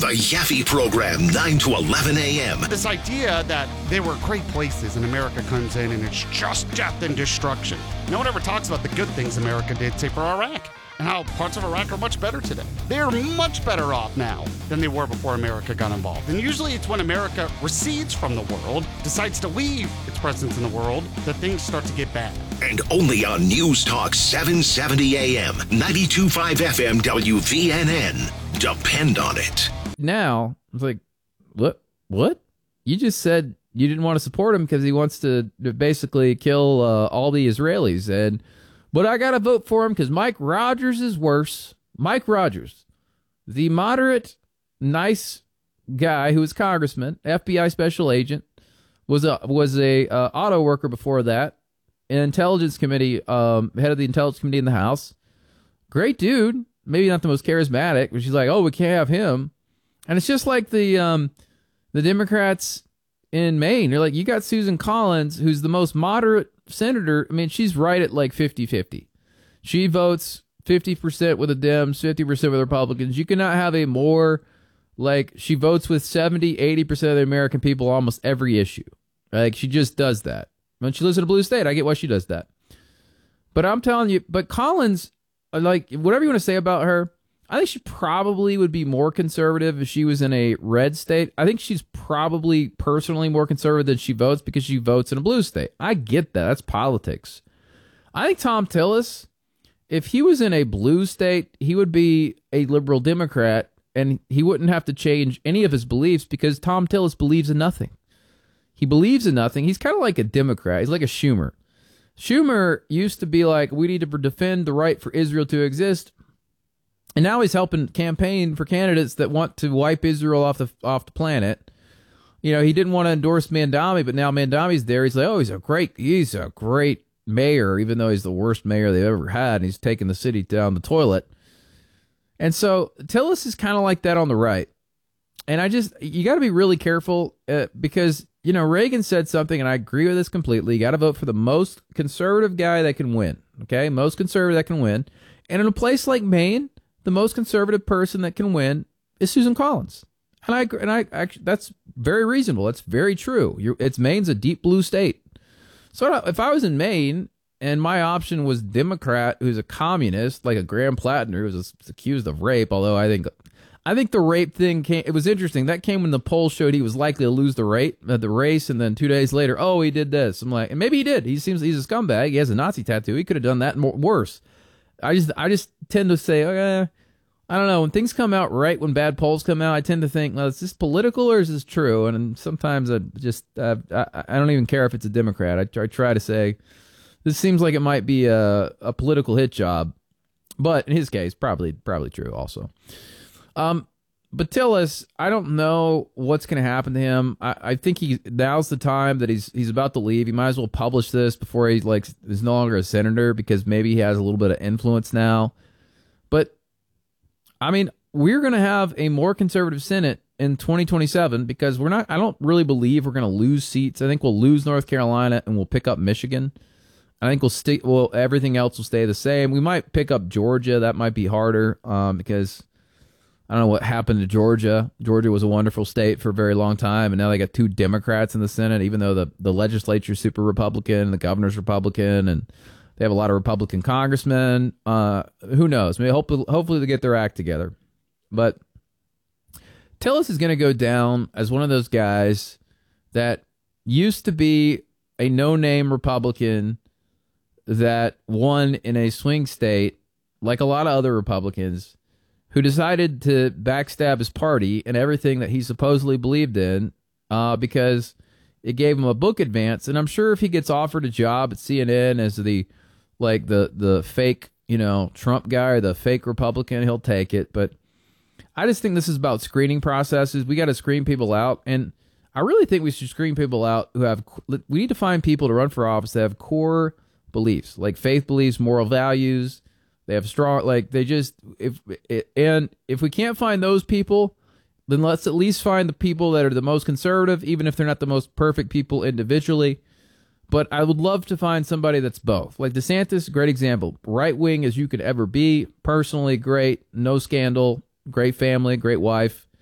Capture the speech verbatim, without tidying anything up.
The Yaffe Program, nine to eleven a.m. This idea that they were great places and America comes in and it's just death and destruction. No one ever talks about the good things America did, say, for Iraq, and how parts of Iraq are much better today. They're much better off now than they were before America got involved. And usually it's when America recedes from the world, decides to leave its presence in the world, that things start to get bad. And only on News Talk seven seventy a.m., ninety-two point five F M W V N N. Depend on it. Now, it's like, what? What? You just said you didn't want to support him because he wants to basically kill uh, all the Israelis. And but I got to vote for him because Mike Rogers is worse. Mike Rogers, the moderate, nice guy who was congressman, F B I special agent, was a was a uh, auto worker before that, an intelligence committee, um, head of the intelligence committee in the House. Great dude. Maybe not the most charismatic, but she's like, oh, we can't have him. And it's just like the um, the Democrats in Maine. They're like, you got Susan Collins, who's the most moderate senator. I mean, she's right at like fifty-fifty. She votes fifty percent with the Dems, fifty percent with Republicans. You cannot have a more, like, she votes with seventy, eighty percent of the American people on almost every issue. Like, she just does that. When she lives in a blue state, I get why she does that. But I'm telling you, but Collins, like, whatever you want to say about her, I think she probably would be more conservative if she was in a red state. I think she's probably personally more conservative than she votes because she votes in a blue state. I get that. That's politics. I think Tom Tillis, if he was in a blue state, he would be a liberal Democrat, and he wouldn't have to change any of his beliefs because Tom Tillis believes in nothing. He believes in nothing. He's kind of like a Democrat. He's like a Schumer. Schumer used to be like, we need to defend the right for Israel to exist. And now he's helping campaign for candidates that want to wipe Israel off the off the planet. You know, he didn't want to endorse Mandami, but now Mandami's there. He's like, oh, he's a great, he's a great mayor, even though he's the worst mayor they've ever had. And he's taking the city down the toilet. And so Tillis is kind of like that on the right. And I just, you got to be really careful uh, because, you know, Reagan said something, and I agree with this completely. You got to vote for the most conservative guy that can win. Okay, most conservative that can win. And in a place like Maine, the most conservative person that can win is Susan Collins. And I and I actually, that's very reasonable. That's very true. You're, it's Maine's a deep blue state. So if I was in Maine and my option was Democrat who's a communist, like a Graham Plattner who was accused of rape, although I think I think the rape thing came, it was interesting. That came when the poll showed he was likely to lose the rate, uh, the race, and then two days later, oh, he did this. I'm like, and maybe he did. He seems he's a scumbag. He has a Nazi tattoo. He could have done that more, worse. I just I just tend to say, okay, I don't know. When things come out right, when bad polls come out, I tend to think, well, is this political or is this true? And sometimes I just uh, I, I don't even care if it's a Democrat. I, I try to say, this seems like it might be a, a political hit job. But in his case, probably probably true also. Um, but Tillis, I don't know what's going to happen to him. I, I think he now's the time that he's he's about to leave. He might as well publish this before he like is no longer a senator because maybe he has a little bit of influence now. But I mean, we're going to have a more conservative Senate in twenty twenty-seven because we're not. I don't really believe we're going to lose seats. I think we'll lose North Carolina and we'll pick up Michigan. I think we'll stay. Well, everything else will stay the same. We might pick up Georgia. That might be harder um, because. I don't know what happened to Georgia. Georgia was a wonderful state for a very long time, and now they got two Democrats in the Senate, even though the, the legislature's super Republican, the governor's Republican, and they have a lot of Republican congressmen. Uh, who knows? Maybe hopefully, hopefully they get their act together. But Tillis is going to go down as one of those guys that used to be a no-name Republican that won in a swing state, like a lot of other Republicans, who decided to backstab his party and everything that he supposedly believed in uh, because it gave him a book advance. And I'm sure if he gets offered a job at C N N as the like the the fake, you know, Trump guy or the fake Republican, he'll take it. But I just think this is about screening processes. We got to screen people out. And I really think we should screen people out who have, we need to find people to run for office that have core beliefs, like faith beliefs, moral values. They have strong, like they just, if, and if we can't find those people, then let's at least find the people that are the most conservative, even if they're not the most perfect people individually. But I would love to find somebody that's both. Like DeSantis, great example. Right wing as you could ever be. Personally, great. No scandal. Great family. Great wife.